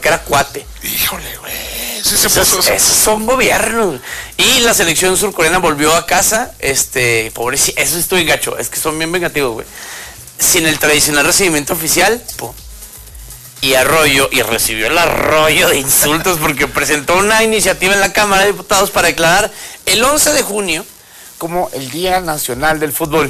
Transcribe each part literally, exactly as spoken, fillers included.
porque era cuate. Híjole, güey. Sí se Esos, puso... esos son gobiernos. Y la selección surcoreana volvió a casa, este, pobrecito, eso estuvo en gacho, es que son bien vengativos, güey. Sin el tradicional recibimiento oficial, po. Y arroyo, y recibió el arroyo de insultos porque presentó una iniciativa en la Cámara de Diputados para declarar el once de junio como el Día Nacional del Fútbol.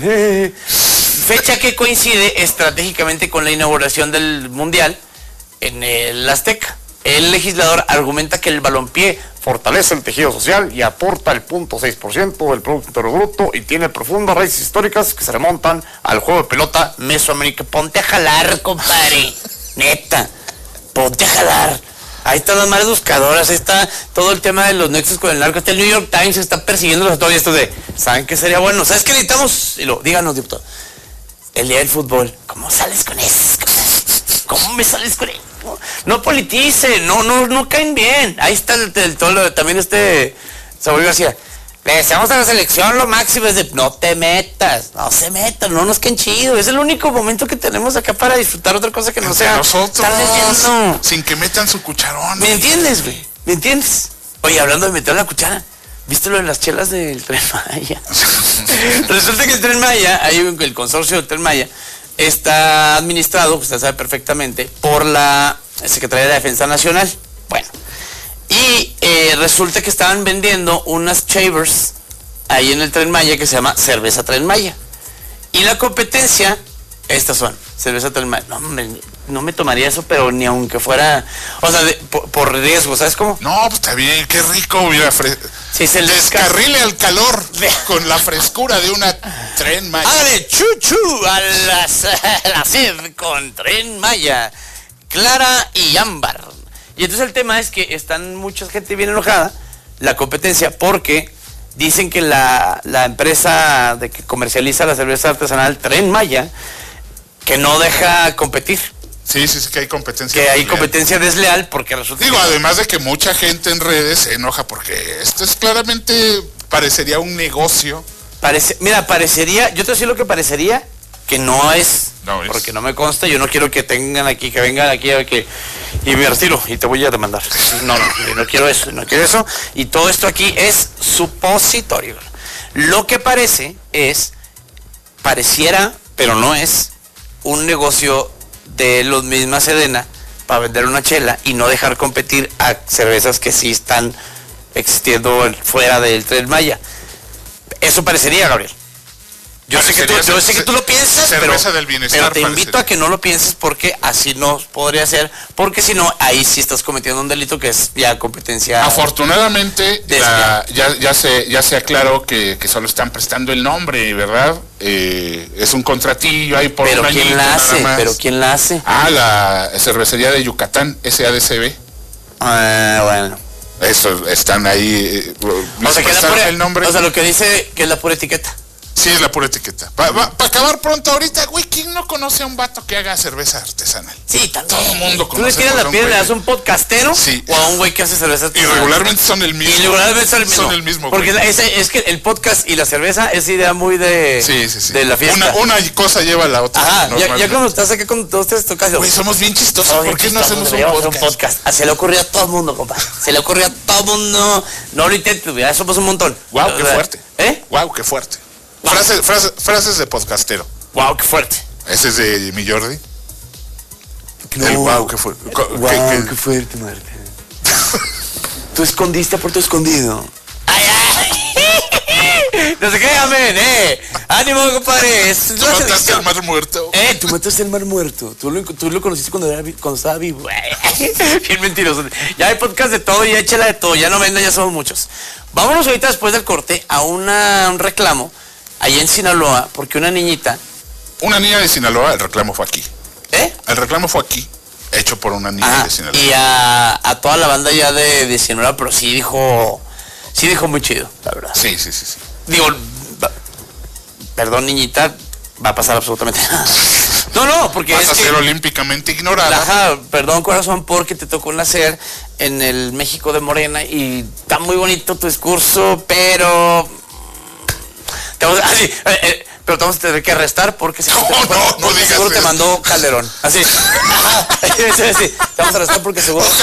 Fecha que coincide estratégicamente con la inauguración del Mundial en el Azteca. El legislador argumenta que el balompié fortalece el tejido social y aporta el cero punto seis por ciento del Producto Interno Bruto y tiene profundas raíces históricas que se remontan al juego de pelota mesoamericano. Ponte a jalar, compadre. Neta, ponte a jalar. Ahí están las malas buscadoras, ahí está todo el tema de los nexos con el narco. Hasta el New York Times está persiguiéndolos a todos estos de, ¿saben qué sería bueno? ¿Sabes qué necesitamos? Y lo, díganos, diputado. El día del fútbol. ¿Cómo sales con eso? ¿Cómo me sales con eso? No, no politicen, no, no, no caen bien. Ahí está el, el, todo lo, también este Saúl García. Le deseamos a la selección lo máximo es de no te metas, no se metan, no nos queden chido. Es el único momento que tenemos acá para disfrutar otra cosa que no Entre sea nosotros, estar leyendo. Sin que metan su cucharón. ¿Me entiendes, güey? ¿Me entiendes? Oye, hablando de meter la cuchara, ¿viste lo de las chelas del Tren Maya? Resulta que el Tren Maya, ahí el consorcio del Tren Maya, está administrado, usted sabe perfectamente, por la Secretaría de Defensa Nacional. Bueno, y eh, resulta que estaban vendiendo unas Chavers ahí en el Tren Maya que se llama Cerveza Tren Maya. Y la competencia, estas son, Cerveza Tren Maya. No, me, no me tomaría eso, pero ni aunque fuera, o sea, de, por, por riesgo, ¿sabes cómo? No, pues está bien, qué rico, mira, fre... Sí, se descarrile al calor con la frescura de una Tren Maya. ¡Hágale chuchu a las, a la sed con Tren Maya! Clara y ámbar. Y entonces el tema es que están mucha gente bien enojada, la competencia, porque dicen que la, la empresa de que comercializa la cerveza artesanal Tren Maya, que no deja competir. Sí, sí, sí, que hay competencia Que desleal. hay competencia desleal porque resulta Digo, que... además de que mucha gente en redes se enoja porque esto es claramente, parecería un negocio. Parece, mira, parecería, yo te voy a decir lo que parecería, que no es, no es, porque no me consta, yo no quiero que tengan aquí, que vengan aquí a que, y me retiro, y te voy a demandar. No, no, yo no quiero eso, no quiero eso, y todo esto aquí es supositorio. Lo que parece es, pareciera, pero no es, un negocio de los mismas Sedena para vender una chela y no dejar competir a cervezas que sí están existiendo fuera del Tren Maya. Eso parecería, Gabriel. Yo sé, que tú, yo sé que tú lo piensas, pero, del bienestar, pero te parecería. invito a que no lo pienses porque así no podría ser, porque si no, ahí sí estás cometiendo un delito que es ya competencia. Afortunadamente, la, ya, ya, se, ya se aclaró que, que solo están prestando el nombre, ¿verdad? Eh, es un contratillo ahí por pero un ¿quién añito, la nada hace? más. ¿Pero quién la hace? Ah, la cervecería de Yucatán, S A D C B. Ah, bueno. Eso, están ahí. Eh, o sea, que la pura, el nombre. O sea, lo que dice que es la pura etiqueta. Sí, es la pura etiqueta. Para pa, pa acabar pronto ahorita, güey, ¿quién no conoce a un vato que haga cerveza artesanal? Sí, también. Todo el mundo conoce. ¿Tú le tiras la piedra, le das un podcastero? Sí. O a un güey que hace cerveza artesanal? Y regularmente son el mismo. Y regularmente son el mismo. Son el mismo, porque la, ese, es que el podcast y la cerveza es idea muy de, sí, sí, sí. de la fiesta. Una, una cosa lleva a la otra. Ajá, ya, ya cuando estás acá con todos ustedes tocando. Güey, somos bien chistosos. Oh, ¿Por qué no hacemos un podcast? podcast? un podcast? Se le ocurrió a todo el mundo, compa. Se le ocurrió a todo el mundo. No lo intentes, ya somos un montón. Wow, qué fuerte. ¿Eh? Wow, qué fuerte. Frase, frase, frases de podcastero. Wow, qué fuerte. Ese es de mi Jordi. No. El wow, qué fuerte. Wow, qué, qué... qué fuerte, Marta. Tú escondiste por tu escondido. Ay, ay. No se crean, men, eh. Ánimo, compadre. Es tú mataste al mar muerto. Eh, tú mataste al mar muerto. Tú lo, tú lo conociste cuando, era, cuando estaba vivo. Bien mentiroso. Ya hay podcast de todo, ya échala de todo. Ya no venda, ya somos muchos. Vámonos ahorita después del corte a una, un reclamo allá en Sinaloa, porque una niñita... Una niña de Sinaloa, el reclamo fue aquí. ¿Eh? El reclamo fue aquí, hecho por una niña Ajá, de Sinaloa. Y a, a toda la banda ya de, de Sinaloa, pero sí dijo... Sí dijo muy chido, la verdad. Sí, sí, sí. sí. Digo, va, perdón, niñita, va a pasar absolutamente nada. No, no, porque vas es a que, ser olímpicamente ignorada. Ajá, perdón, corazón, porque te tocó nacer en el México de Morena y está muy bonito tu discurso, pero... Te vamos, así, eh, eh, pero te vamos a tener que arrestar porque no, te, no, no, no porque digas seguro eso. te mandó Calderón. Así. Ajá, sí, sí, sí, te vamos a arrestar porque seguro...